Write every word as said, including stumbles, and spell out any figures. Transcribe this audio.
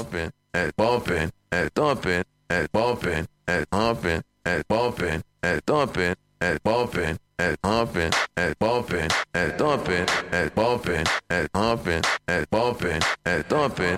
bumping, and bumping, and thumping, and bumping, and humping, and bumping, and thumping, and bumping, and humping, and bumping, and thumping, and bumping, and humping, and bumping, and thumping.